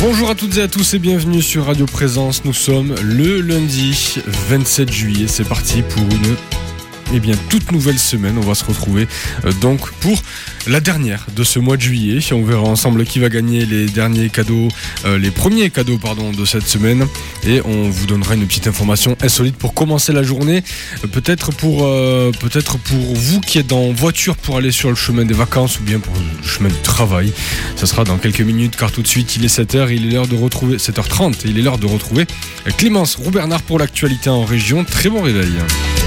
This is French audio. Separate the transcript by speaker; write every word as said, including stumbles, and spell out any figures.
Speaker 1: Bonjour à toutes et à tous et bienvenue sur Radio Présence. Nous sommes le lundi vingt-sept juillet. C'est parti pour une eh bien, toute nouvelle semaine. On va se retrouver euh, donc pour la dernière de ce mois de juillet. On verra ensemble qui va gagner les derniers cadeaux, euh, les premiers cadeaux pardon, de cette semaine. Et on vous donnera une petite information insolite pour commencer la journée. Euh, peut-être, pour, euh, peut-être pour vous qui êtes en voiture pour aller sur le chemin des vacances ou bien pour le chemin du travail. Ça sera dans quelques minutes car tout de suite il est sept heures. Il est l'heure de retrouver sept heures trente et il est l'heure de retrouver Clémence Roux-Bernard pour l'actualité en région. Très bon réveil.